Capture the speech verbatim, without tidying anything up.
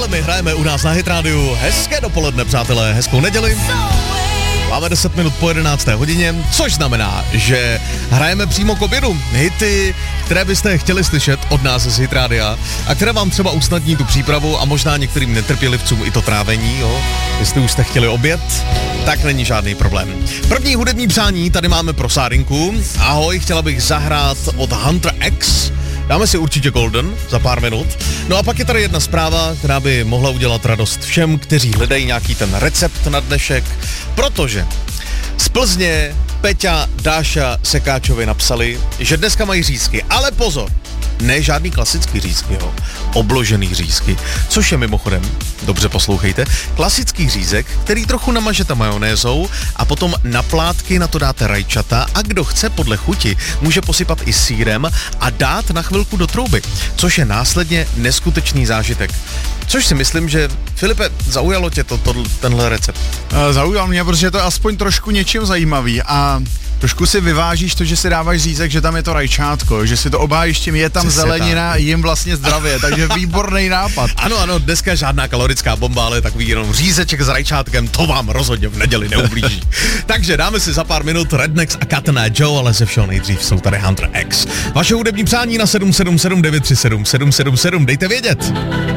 ale my hrajeme u nás na Hit Radio. Hezké dopoledne, přátelé, hezkou neděli. Máme deset minut po jedenácté hodině, což znamená, že hrajeme přímo k obědu. Hity, které byste chtěli slyšet od nás z Hit Radia a které vám třeba usnadní tu přípravu a možná některým netrpělivcům i to trávení, jo. Jestli už jste chtěli oběd, tak není žádný problém. První hudební přání tady máme pro Sárinku. Ahoj, chtěla bych zahrát od Hunter X. Dáme si určitě Golden za pár minut. No a pak je tady jedna zpráva, která by mohla udělat radost všem, kteří hledají nějaký ten recept na dnešek, protože z Plzně Peťa, Dáša Sekáčovi napsali, že dneska mají řízky, ale pozor, ne žádný klasický řízky, jo, obložený řízky, což je mimochodem, dobře poslouchejte, klasický řízek, který trochu namažete majonézou a potom na plátky na to dáte rajčata a kdo chce podle chuti, může posypat i sýrem a dát na chvilku do trouby, což je následně neskutečný zážitek. Což si myslím, že Filipe, zaujalo tě to, to, tenhle recept? Zaujal mě, protože to je aspoň trošku něčím zajímavý a trošku si vyvážíš to, že si dáváš řízek, že tam je to rajčátko, že si to obhájíš tím, je tam Přesně zelenina, tak. Jim vlastně zdravě, takže výborný nápad. Ano, ano, dneska žádná kalorická bomba, ale takový jenom řízeček s rajčátkem, to vám rozhodně v neděli neublíží. Takže dáme si za pár minut Rednex a Cotton Eye Joe, ale ze všeho nejdřív jsou tady Hunter X. Vaše hudební přání na sedm sedm sedm devět tři sedm sedm sedm sedm, dejte vědět.